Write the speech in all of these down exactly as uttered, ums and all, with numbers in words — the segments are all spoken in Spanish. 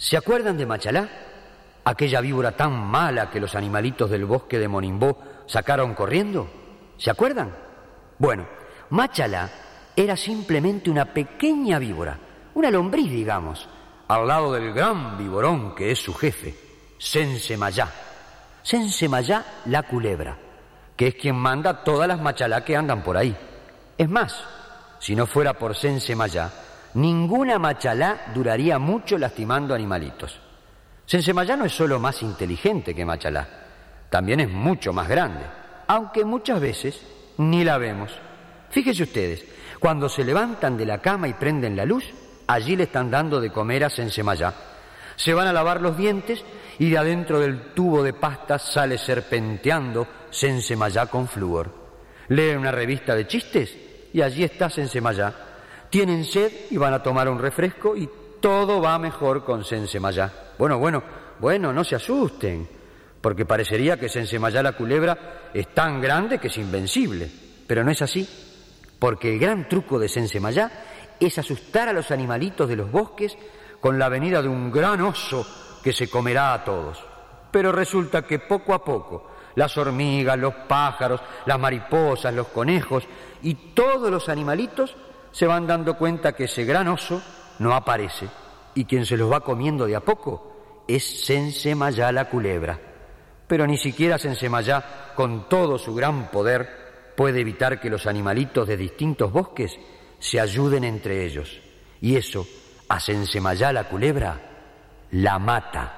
¿Se acuerdan de Machalá? Aquella víbora tan mala que los animalitos del bosque de Monimbó sacaron corriendo. ¿Se acuerdan? Bueno, Machalá era simplemente una pequeña víbora, una lombriz, digamos, al lado del gran víborón que es su jefe, Sensemayá. Sensemayá la culebra, que es quien manda todas las machalá que andan por ahí. Es más, si no fuera por Sensemayá, ninguna machalá duraría mucho lastimando animalitos. Sensemayá no es solo más inteligente que Machalá, también es mucho más grande, aunque muchas veces ni la vemos. Fíjense ustedes, cuando se levantan de la cama y prenden la luz, allí le están dando de comer a Sensemayá. Se van a lavar los dientes y de adentro del tubo de pasta sale serpenteando Sensemayá con flúor. Leen una revista de chistes y allí está Sensemayá. Tienen sed y van a tomar un refresco y todo va mejor con Sensemayá. Bueno, bueno, bueno, no se asusten, porque parecería que Sensemayá la culebra es tan grande que es invencible, pero no es así, porque el gran truco de Sensemayá es asustar a los animalitos de los bosques con la venida de un gran oso que se comerá a todos. Pero resulta que poco a poco las hormigas, los pájaros, las mariposas, los conejos y todos los animalitos se van dando cuenta que ese gran oso no aparece y quien se los va comiendo de a poco es Sensemayá la culebra. Pero ni siquiera Sensemayá, con todo su gran poder, puede evitar que los animalitos de distintos bosques se ayuden entre ellos. Y eso, a Sensemayá la culebra, la mata.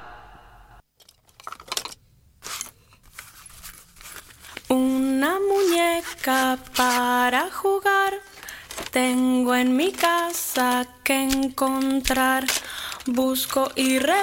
Una muñeca para jugar tengo en mi casa que encontrar. Busco y re